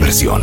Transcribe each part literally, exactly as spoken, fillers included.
diversión.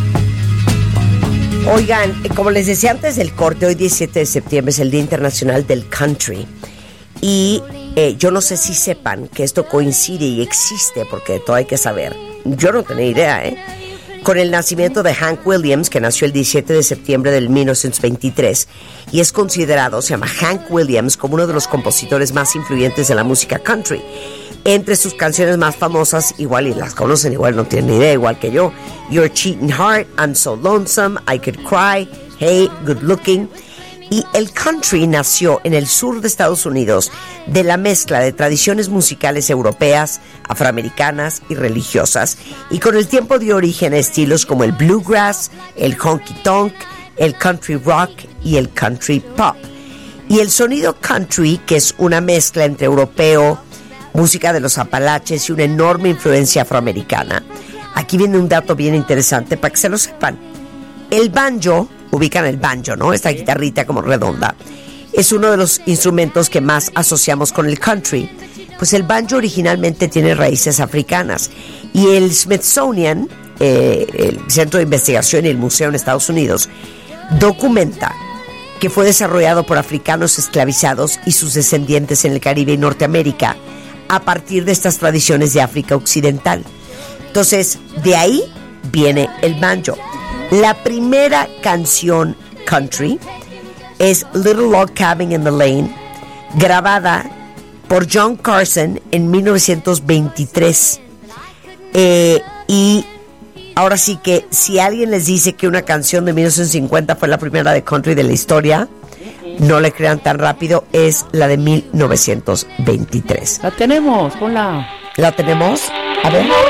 Oigan, como les decía antes del corte, hoy diecisiete de septiembre es el Día Internacional del Country. Y eh, yo no sé si sepan que esto coincide y existe, porque todo hay que saber. Yo no tenía idea, ¿eh? Con el nacimiento de Hank Williams, que nació el diecisiete de septiembre del mil novecientos veintitrés, y es considerado, se llama Hank Williams, como uno de los compositores más influyentes de la música country. Entre sus canciones más famosas, igual y las conocen, igual no tienen ni idea, igual que yo, Your Cheating Heart, I'm So Lonesome, I Could Cry, Hey, Good Looking. Y el country nació en el sur de Estados Unidos de la mezcla de tradiciones musicales europeas, afroamericanas y religiosas, y con el tiempo dio origen a estilos como el bluegrass, el honky tonk, el country rock y el country pop. Y el sonido country, que es una mezcla entre europeo, música de los Apalaches y una enorme influencia afroamericana. Aquí viene un dato bien interesante para que se lo sepan. El banjo, ubican el banjo, ¿no? Esta guitarrita como redonda, es uno de los instrumentos que más asociamos con el country. Pues el banjo originalmente tiene raíces africanas, y el Smithsonian, eh, el Centro de Investigación y el Museo en Estados Unidos, documenta que fue desarrollado por africanos esclavizados y sus descendientes en el Caribe y Norteamérica, a partir de estas tradiciones de África Occidental. Entonces, de ahí viene el banjo. La primera canción country es Little Log Cabin in the Lane, grabada por John Carson en mil novecientos veintitrés. Eh, y ahora sí que, si alguien les dice que una canción de mil novecientos cincuenta fue la primera de country de la historia, no le crean tan rápido, es la de mil novecientos veintitrés. La tenemos, ponla. ¿La tenemos? A ver.